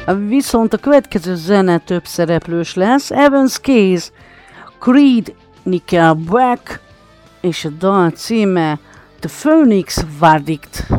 Viszont a következő zene több szereplős lesz. Evans Case, Creed, Nickelback, és a dal címe The Phoenix Verdict.